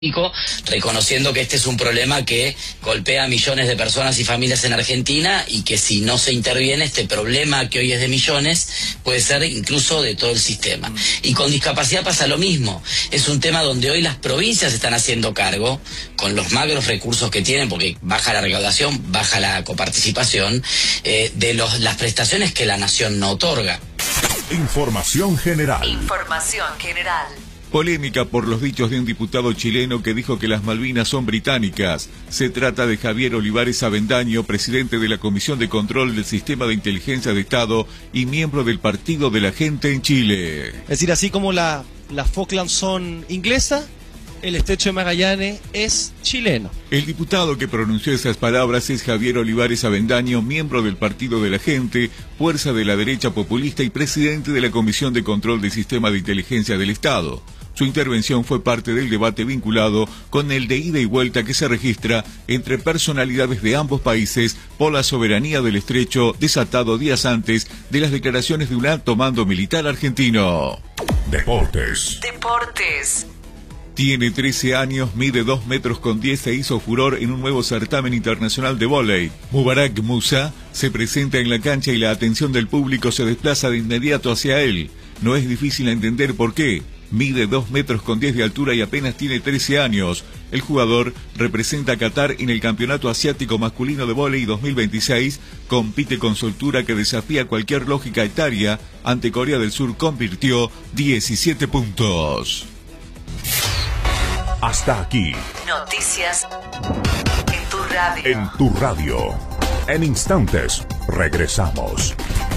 reconociendo que este es un problema que golpea a millones de personas y familias en Argentina y que si no se interviene, este problema que hoy es de millones puede ser incluso de todo el sistema. Y con discapacidad pasa lo mismo. Es un tema donde hoy las provincias están haciendo cargo, con los magros recursos que tienen, porque baja la recaudación, baja la coparticipación, de las prestaciones que la nación no otorga. Información general. Información general. Polémica por los dichos de un diputado chileno que dijo que las Malvinas son británicas. Se trata de Javier Olivares Avendaño, presidente de la Comisión de Control del Sistema de Inteligencia de Estado y miembro del Partido de la Gente en Chile. Es decir, así como las Falklands son inglesas, el estrecho de Magallanes es chileno. El diputado que pronunció esas palabras es Javier Olivares Avendaño, miembro del Partido de la Gente, fuerza de la derecha populista y presidente de la Comisión de Control del Sistema de Inteligencia del Estado. Su intervención fue parte del debate vinculado con el de ida y vuelta que se registra entre personalidades de ambos países por la soberanía del estrecho, desatado días antes de las declaraciones de un alto mando militar argentino. Deportes. Tiene 13 años, mide 2 metros con 10 e hizo furor en un nuevo certamen internacional de vóley. Mubarak Musa se presenta en la cancha y la atención del público se desplaza de inmediato hacia él. No es difícil entender por qué. Mide 2 metros con 10 de altura y apenas tiene 13 años. El jugador representa a Qatar en el Campeonato Asiático Masculino de Vóley 2026. Compite con soltura que desafía cualquier lógica etaria. Ante Corea del Sur convirtió 17 puntos. Hasta aquí. Noticias en tu radio. En tu radio. En instantes, regresamos.